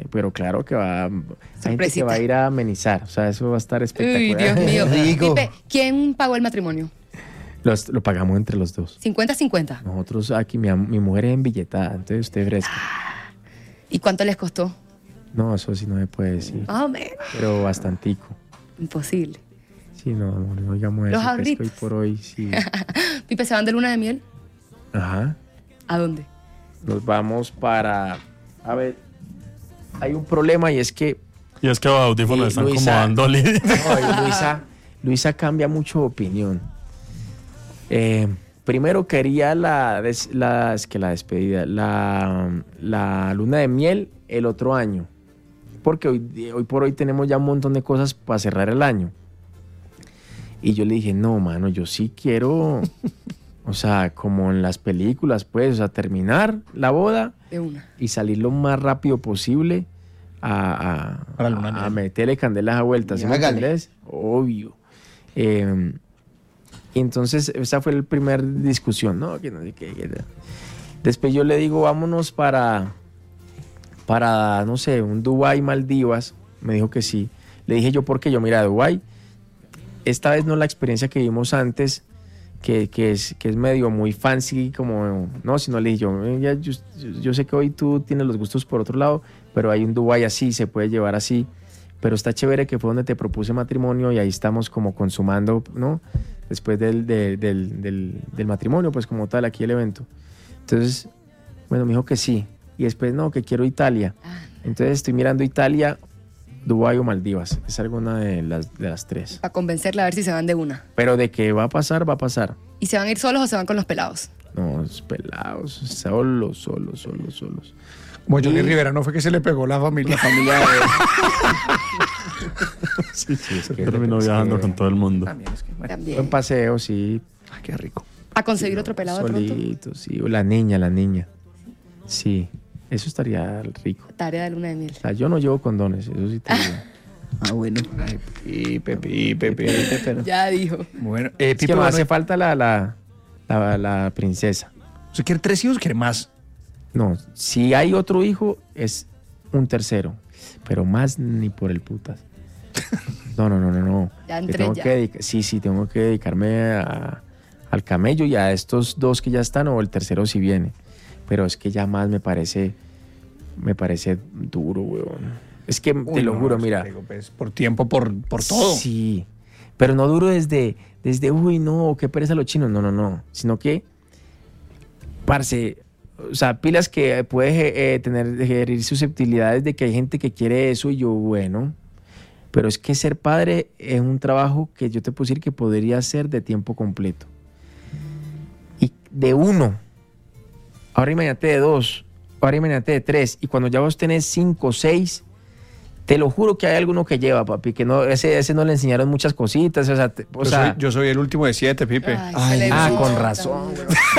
pero claro que hay gente que va a ir a amenizar, o sea, eso va a estar espectacular. Uy, Dios mío. Rico. Pipe, ¿quién pagó el matrimonio? Lo pagamos entre los dos. 50-50. Nosotros aquí, mi mujer es embilletada, entonces usted fresca. ¿Y cuánto les costó? No, eso sí no me puede decir, pero bastantico. Imposible. Sí, no digamos Los eso, que es que ahorritos. hoy por hoy sí. Pipe, ¿se van de luna de miel? Ajá. ¿A dónde? Nos vamos para... A ver, hay un problema y es que... Y es que los audífonos están Luisa, como dando Luisa cambia mucho de opinión. Primero quería la despedida, la luna de miel el otro año. Porque hoy por hoy tenemos ya un montón de cosas para cerrar el año. Y yo le dije, no, mano, yo sí quiero, o sea, como en las películas, pues, o sea, terminar la boda De una. y salir lo más rápido posible a meterle candelas a vueltas. ¿Sí me entiendes? Obvio. Y entonces, esa fue la primera discusión, ¿no? Que no sé qué. Después yo le digo, vámonos para, no sé, un Dubái, Maldivas. Me dijo que sí. Le dije yo, ¿por qué? Yo, mira, Dubái, esta vez no la experiencia que vimos antes, que es medio muy fancy, como, no, sino le dije yo sé que hoy tú tienes los gustos por otro lado, pero hay un Dubái así, se puede llevar así, pero está chévere que fue donde te propuse matrimonio y ahí estamos como consumando, ¿no? Después del matrimonio, pues como tal, aquí el evento. Entonces, bueno, me dijo que sí, y después no, que quiero Italia. Entonces estoy mirando Italia, Dubái o Maldivas, es alguna de las tres. Para convencerla a ver si se van de una. Pero de que va a pasar, va a pasar. ¿Y se van a ir solos o se van con los pelados? No, los pelados, solos. Como Johnny Rivera, ¿no fue que se le pegó la familia? Sí, es que terminó viajando con todo el mundo. También. Buen paseo, sí. Ay, qué rico. ¿A conseguir otro pelado de pronto? Solito, sí. O la niña. Sí, eso estaría rico. Tarea de luna de miel. O sea, yo no llevo condones, eso sí te digo. Bueno. Pipe, pero... Ya dijo. Bueno, Es Pipe, que me bueno, hace falta la princesa. ¿usted quiere 3 hijos o quiere más? No, si hay otro hijo, es un tercero. Pero más ni por el putas. No. Ya Que entré tengo ya. sí, tengo que dedicarme al camello y a estos 2 que ya están, o el tercero si viene. Pero es que ya más me parece duro, weón. Es que te lo juro, mira. Digo, pues, por tiempo, por todo. Sí, pero no duro desde uy, no, qué pereza los chinos. No. Sino que, parce, o sea, pilas que puede herir susceptibilidades de que hay gente que quiere eso y yo, bueno. Pero es que ser padre es un trabajo que yo te puedo decir que podría ser de tiempo completo. Y de 1, ahora imagínate de 2, ahora imagínate de 3, y cuando ya vos tenés 5, 6, te lo juro que hay alguno que lleva, papi, que no, ese no le enseñaron muchas cositas, o sea, Yo soy el último de 7, Pipe. con razón.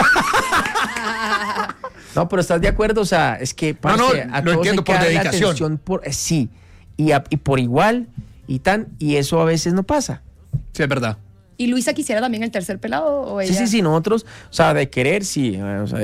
No, pero ¿estás de acuerdo? O sea, es que parce, a lo todos entiendo, hay que por darle dedicación. atención sí, y por igual, y eso a veces no pasa. Sí, es verdad. ¿Y Luisa quisiera también el tercer pelado o ella? Sí, nosotros, o sea, de querer sí.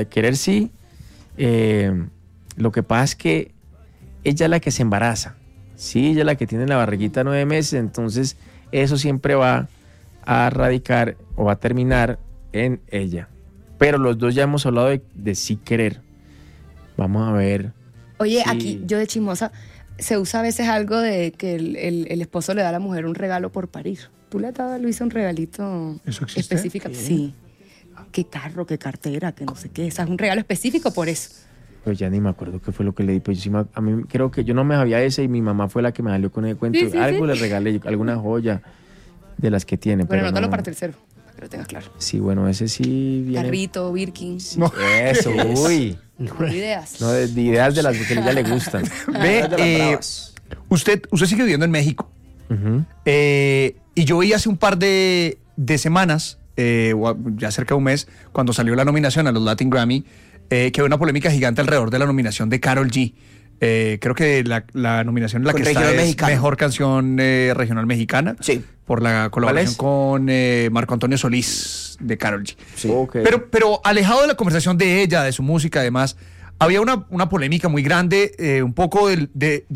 Lo que pasa es que ella es la que se embaraza. Sí, ella es la que tiene la barriguita 9 meses, entonces eso siempre va a radicar o va a terminar en ella. Pero los dos ya hemos hablado de sí querer. Vamos a ver. Oye, Sí. aquí yo de chismosa, se usa a veces algo de que el esposo le da a la mujer un regalo por parir. ¿Tú le has dado a Luisa un regalito ¿Eso existe? específico? Sí. ¿Qué carro, qué cartera, qué no sé qué? O sea, es un regalo específico por eso. Pues ya ni me acuerdo qué fue lo que le di. Pues a mí creo que yo no me sabía ese y mi mamá fue la que me salió con el cuento. Sí, Algo sí. le regalé, alguna joya de las que tiene. Bueno, pero anótalo no. para tercero, para que lo tengas claro. Sí, bueno, ese sí viene. Carrito, Birkin. No. Eso, uy. No hay ideas. No, de ideas de las que a ella le gustan. Ve, usted sigue viviendo en México. Ujú. Y yo vi hace un par de semanas, ya cerca de un mes, cuando salió la nominación a los Latin Grammy, que había una polémica gigante alrededor de la nominación de Karol G. Creo que la nominación en la Con que está regional es mexicano. Mejor Canción Regional Mexicana. Sí. Por la colaboración es? con Marco Antonio Solís de Karol G. Sí. Ok. Pero alejado de la conversación de ella, de su música, además, había una polémica muy grande, un poco de